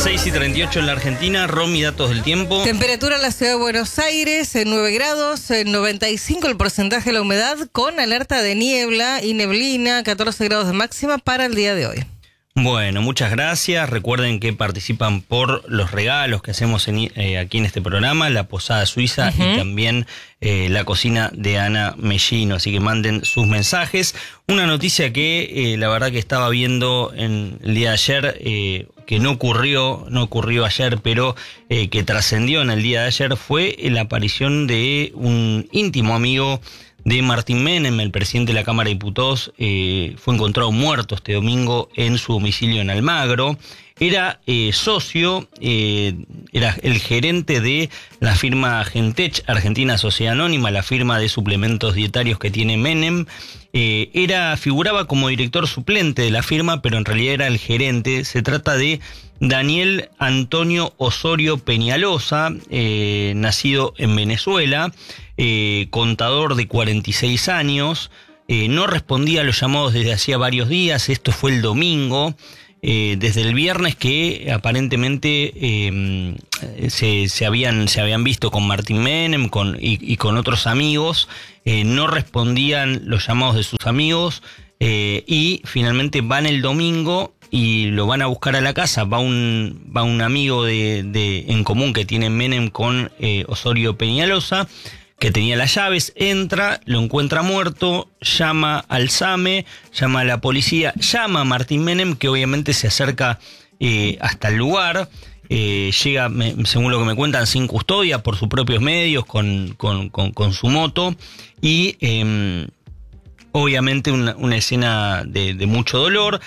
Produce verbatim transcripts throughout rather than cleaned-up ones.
seis y treinta y ocho en la Argentina. Romy, datos del tiempo. Temperatura en la ciudad de Buenos Aires, en nueve grados, en noventa y cinco el porcentaje de la humedad, con alerta de niebla y neblina, catorce grados de máxima para el día de hoy. Bueno, muchas gracias. Recuerden que participan por los regalos que hacemos en, eh, aquí en este programa, la Posada Suiza uh-huh. y también eh, la cocina de Ana Mellino. Así que manden sus mensajes. Una noticia que eh, la verdad que estaba viendo en el día de ayer, eh, que no ocurrió, no ocurrió ayer, pero eh, que trascendió en el día de ayer, fue la aparición de un íntimo amigo de Martín Menem, el presidente de la Cámara de Diputados. Eh, fue encontrado muerto este domingo en su domicilio en Almagro. Era eh, socio, eh, era el gerente de la firma Gentech, Argentina Sociedad Anónima, la firma de suplementos dietarios que tiene Menem. Eh, era, figuraba como director suplente de la firma, pero en realidad era el gerente. Se trata de Daniel Antonio Osorio Peñalosa, eh, nacido en Venezuela, eh, contador de cuarenta y seis años, eh, no respondía a los llamados desde hacía varios días. Esto fue el domingo. Eh, desde el viernes que aparentemente eh, se, se, habían, se habían visto con Martín Menem con, y, y con otros amigos, eh, no respondían los llamados de sus amigos eh, y finalmente van el domingo y lo van a buscar a la casa. Va un, va un amigo de, de, en común que tiene Menem con eh, Osorio Peñalosa, que tenía las llaves, entra, lo encuentra muerto, llama al SAME, llama a la policía, llama a Martín Menem, que obviamente se acerca eh, hasta el lugar, eh, llega, me, según lo que me cuentan, sin custodia, por sus propios medios, con, con, con, con su moto, y eh, obviamente una, una escena de, de mucho dolor.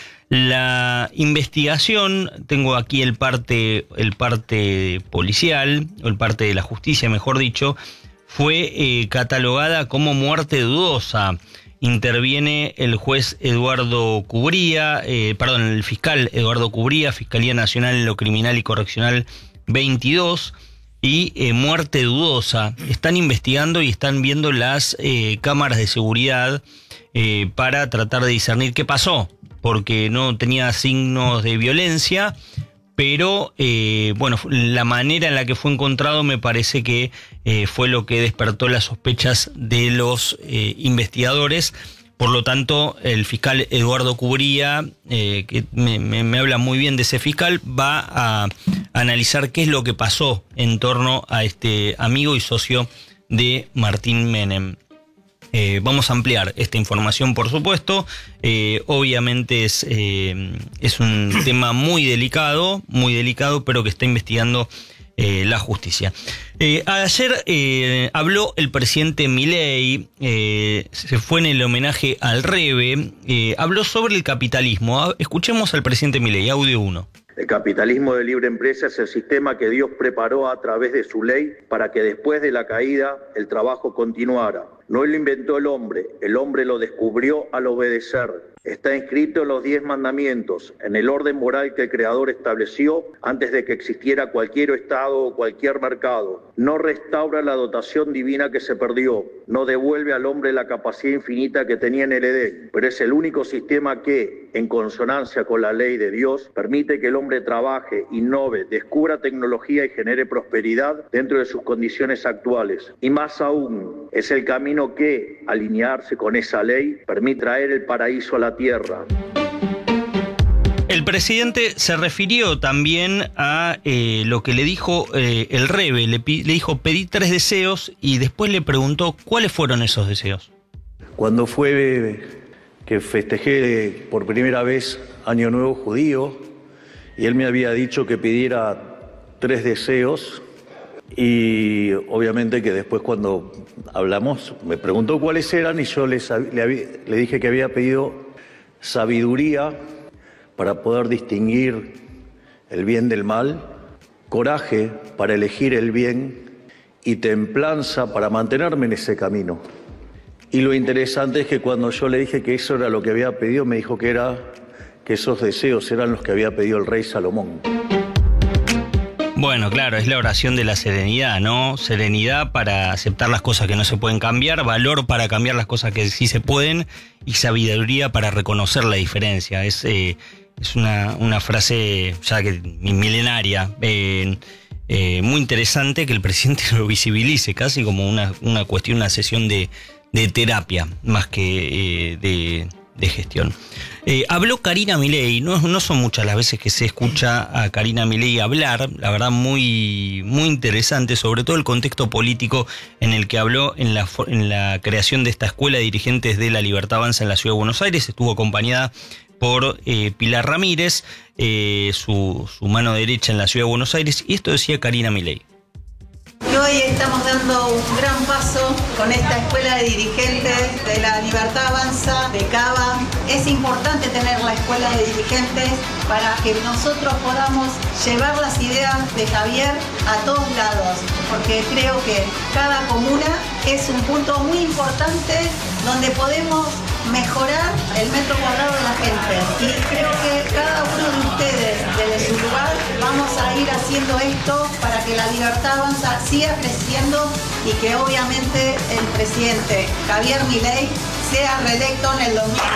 La investigación, tengo aquí el parte, el parte policial, o el parte de la justicia, mejor dicho, fue eh, catalogada como muerte dudosa. Interviene el juez Eduardo Cubría, eh, perdón, el fiscal Eduardo Cubría, Fiscalía Nacional en lo Criminal y Correccional veintidós, y eh, muerte dudosa. Están investigando y están viendo las eh, cámaras de seguridad eh, para tratar de discernir qué pasó, porque no tenía signos de violencia. Pero, eh, bueno, la manera en la que fue encontrado me parece que eh, fue lo que despertó las sospechas de los eh, investigadores. Por lo tanto, el fiscal Eduardo Cubría, eh, que me, me, me habla muy bien de ese fiscal, va a analizar qué es lo que pasó en torno a este amigo y socio de Martín Menem. Eh, vamos a ampliar esta información, por supuesto. Eh, obviamente es, eh, es un tema muy delicado, muy delicado, pero que está investigando eh, la justicia. Eh, ayer eh, habló el presidente Milei, eh, se fue en el homenaje al Rebe, eh, habló sobre el capitalismo. Escuchemos al presidente Milei, audio uno. El capitalismo de libre empresa es el sistema que Dios preparó a través de su ley para que después de la caída el trabajo continuara. No lo inventó el hombre, el hombre lo descubrió al obedecer. Está inscrito en los diez mandamientos, en el orden moral que el Creador estableció antes de que existiera cualquier estado o cualquier mercado. No restaura la dotación divina que se perdió, no devuelve al hombre la capacidad infinita que tenía en el Edén, pero es el único sistema que, en consonancia con la ley de Dios, permite que el hombre trabaje, innove, descubra tecnología y genere prosperidad dentro de sus condiciones actuales. Y más aún, es el camino que, alinearse con esa ley, permite traer el paraíso a la tierra. El presidente se refirió también a eh, lo que le dijo eh, el Rebe, le, le dijo pedí tres deseos y después le preguntó cuáles fueron esos deseos. Cuando fue que festejé por primera vez Año Nuevo Judío y él me había dicho que pidiera tres deseos y obviamente que después cuando hablamos me preguntó cuáles eran y yo le, le, le dije que había pedido sabiduría para poder distinguir el bien del mal, coraje para elegir el bien y templanza para mantenerme en ese camino. Y lo interesante es que cuando yo le dije que eso era lo que había pedido, me dijo que, era, que esos deseos eran los que había pedido el rey Salomón. Bueno, claro, es la oración de la serenidad, ¿no? Serenidad para aceptar las cosas que no se pueden cambiar, valor para cambiar las cosas que sí se pueden y sabiduría para reconocer la diferencia. Es, eh, es una, una frase ya que milenaria, eh, eh, muy interesante que el presidente lo visibilice, casi como una, una cuestión, una sesión de, de terapia, más que eh, de, de gestión. Eh, habló Karina Milei, no, no son muchas las veces que se escucha a Karina Milei hablar, la verdad muy, muy interesante, sobre todo el contexto político en el que habló en la, en la creación de esta escuela de dirigentes de La Libertad Avanza en la Ciudad de Buenos Aires. Estuvo acompañada por eh, Pilar Ramírez, eh, su, su mano derecha en la Ciudad de Buenos Aires, y esto decía Karina Milei. Y hoy estamos dando un gran paso con esta escuela de dirigentes de La Libertad Avanza, de Cava. Es importante tener la escuela de dirigentes para que nosotros podamos llevar las ideas de Javier a todos lados, porque creo que cada comuna es un punto muy importante donde podemos mejorar el metro cuadrado de la gente. Y creo que cada uno de ustedes, desde su lugar, vamos a ir haciendo esto para que La Libertad Avanza siga creciendo y que obviamente el presidente Javier Milei sea reelecto en el dos mil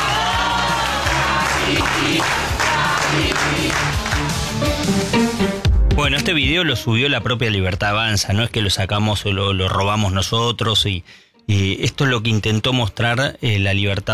veinte. Bueno, este video lo subió la propia Libertad Avanza, no es que lo sacamos o lo, lo robamos nosotros, y, y esto es lo que intentó mostrar eh, la Libertad